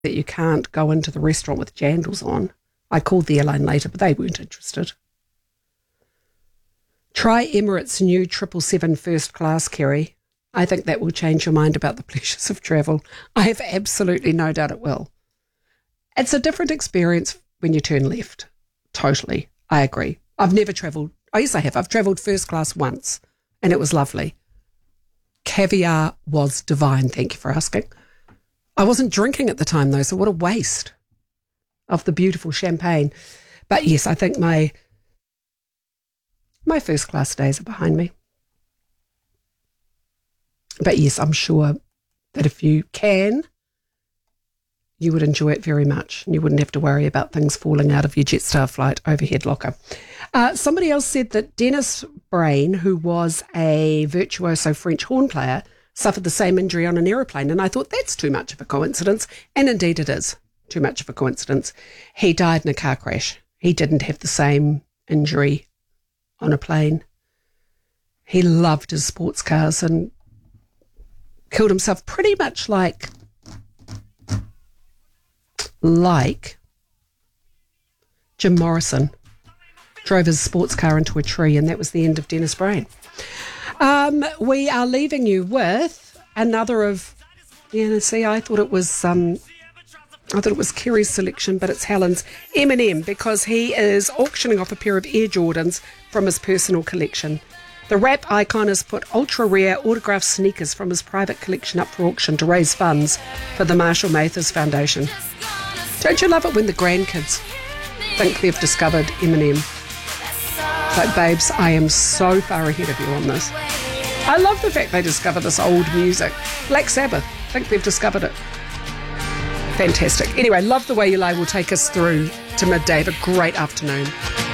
that you can't go into the restaurant with jandals on. I called the airline later, but they weren't interested. Try Emirates' new 777 first class, Kerry. I think that will change your mind about the pleasures of travel. I have absolutely no doubt it will. It's a different experience when you turn left. Totally. I agree. I've never travelled. Oh, yes, I have. I've travelled first class once, and it was lovely. Caviar was divine, thank you for asking. I wasn't drinking at the time, though, so what a waste of the beautiful champagne. But yes, I think my first class days are behind me. But yes, I'm sure that if you can, you would enjoy it very much, and you wouldn't have to worry about things falling out of your Jetstar flight overhead locker. Somebody else said that Dennis Brain, who was a virtuoso French horn player, suffered the same injury on an aeroplane, and I thought that's too much of a coincidence, and indeed it is too much of a coincidence. He died in a car crash. He didn't have the same injury on a plane. He loved his sports cars and killed himself pretty much like Jim Morrison drove his sports car into a tree, and that was the end of Dennis Brain. We are leaving you with another of, I thought it was Kerry's selection, but it's Helen's Eminem, because he is auctioning off a pair of Air Jordans from his personal collection. The rap icon has put ultra-rare autographed sneakers from his private collection up for auction to raise funds for the Marshall Mathers Foundation. Don't you love it when the grandkids think they've discovered Eminem? It's like, babes, I am so far ahead of you on this. I love the fact they discover this old music. Black Sabbath, think they've discovered it. Fantastic. Anyway, Love the Way You Lie will take us through to midday. Have a great afternoon.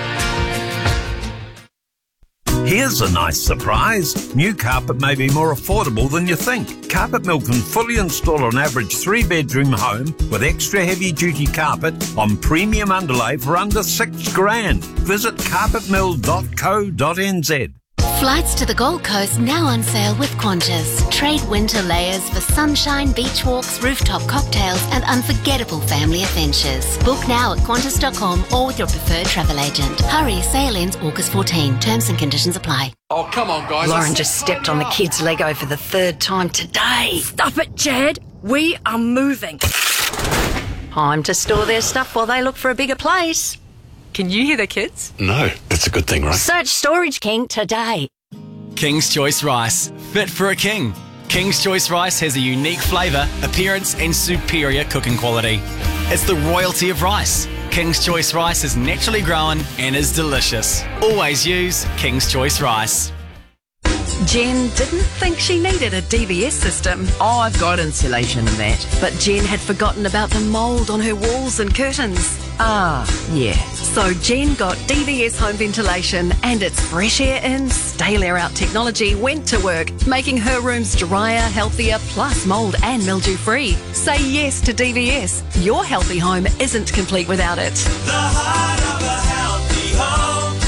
Here's a nice surprise. New carpet may be more affordable than you think. Carpet Mill can fully install an average 3-bedroom home with extra heavy-duty carpet on premium underlay for under $6,000. Visit carpetmill.co.nz. Flights to the Gold Coast now on sale with Qantas. Trade winter layers for sunshine, beach walks, rooftop cocktails and unforgettable family adventures. Book now at qantas.com or with your preferred travel agent. Hurry, sale ends August 14. Terms and conditions apply. Oh, come on, guys. Lauren just stepped on the kid's Lego for the 3rd time today. Stop it, Chad. We are moving. Time to store their stuff while they look for a bigger place. Can you hear the kids? No, that's a good thing, right? Search Storage King today. King's Choice Rice, fit for a king. King's Choice Rice has a unique flavour, appearance and superior cooking quality. It's the royalty of rice. King's Choice Rice is naturally grown and is delicious. Always use King's Choice Rice. Jen didn't think she needed a DVS system. Oh, I've got insulation and that. But Jen had forgotten about the mould on her walls and curtains. Ah, yeah. So Jen got DVS home ventilation, and its fresh air in, stale air out technology went to work, making her rooms drier, healthier, plus mould and mildew free. Say yes to DVS. Your healthy home isn't complete without it. The heart of a healthy home,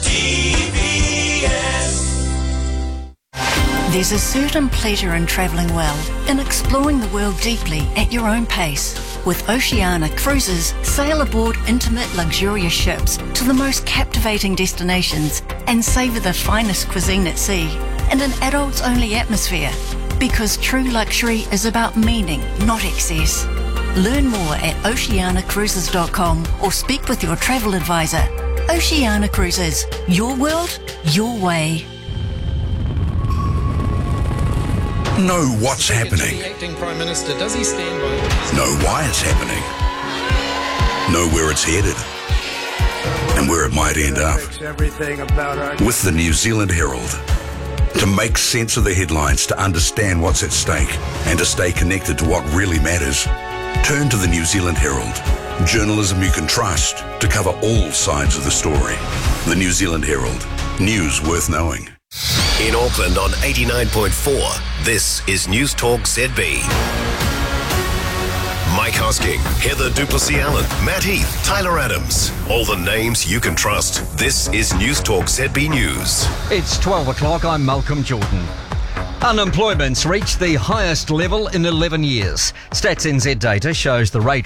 DVS. There's a certain pleasure in travelling well, in exploring the world deeply at your own pace. With Oceania Cruises, sail aboard intimate, luxurious ships to the most captivating destinations and savour the finest cuisine at sea in an adults-only atmosphere. Because true luxury is about meaning, not excess. Learn more at oceanacruises.com or speak with your travel advisor. Oceania Cruises, your world, your way. Know what's happening. Acting Prime Minister, does he stand by? Know why it's happening. Know where it's headed. And where it might end up. With the New Zealand Herald. To make sense of the headlines, to understand what's at stake, and to stay connected to what really matters, turn to the New Zealand Herald. Journalism you can trust to cover all sides of the story. The New Zealand Herald. News worth knowing. In Auckland on 89.4, this is News Talk ZB. Mike Hosking, Heather Duplessis-Allen, Matt Heath, Tyler Adams. All the names you can trust. This is News Talk ZB News. It's 12 o'clock. I'm Malcolm Jordan. Unemployment's reached the highest level in 11 years. Stats NZ data shows the rate